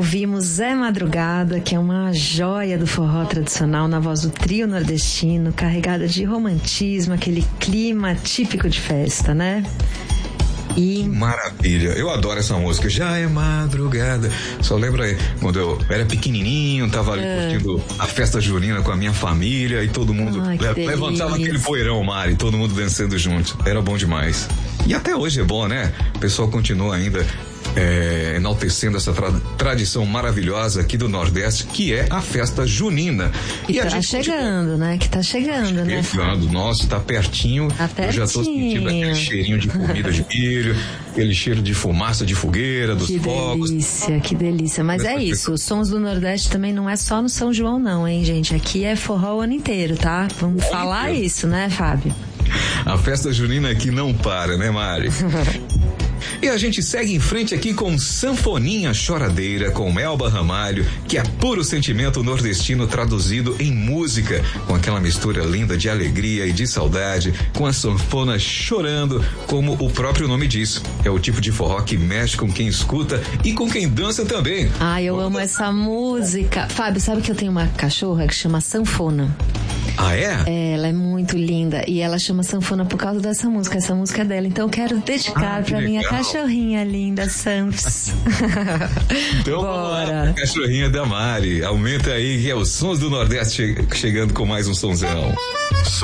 ouvimos Zé Madrugada, que é uma joia do forró tradicional, na voz do trio nordestino, carregada de romantismo, aquele clima típico de festa, né? E... Maravilha, eu adoro essa música. Já é madrugada. Só lembra aí, quando eu era pequenininho, tava ali curtindo a festa junina com a minha família e todo mundo levantava aquele poeirão, Mari, todo mundo dançando junto. Era bom demais. E até hoje é bom, né? O pessoal continua ainda enaltecendo essa tradição maravilhosa aqui do Nordeste, que é a festa junina. E a gente chegando, né? Que tá chegando, né? Nossa, tá pertinho. Eu já tô sentindo aquele cheirinho de comida de milho, aquele cheiro de fumaça de fogueira, dos fogos. Que delícia. Mas é isso, os sons do Nordeste também não é só no São João não, hein, gente? Aqui é forró o ano inteiro, tá? Vamos falar isso, né, Fábio? A festa junina aqui não para, né, Mari? E a gente segue em frente aqui com Sanfoninha Choradeira, com Elba Ramalho, que é puro sentimento nordestino traduzido em música, com aquela mistura linda de alegria e de saudade, com a sanfona chorando, como o próprio nome diz. É o tipo de forró que mexe com quem escuta e com quem dança também. Ai, eu amo essa música. Fábio, sabe que eu tenho uma cachorra que chama Sanfona? Ah, é? Ela é muito linda e ela chama Sanfona por causa dessa música. Essa música é dela, então eu quero dedicar pra minha cachorrinha linda, Sanfs. Então vamos lá, cachorrinha da Mari. Aumenta aí, que é os Sons do Nordeste chegando com mais um sonzão.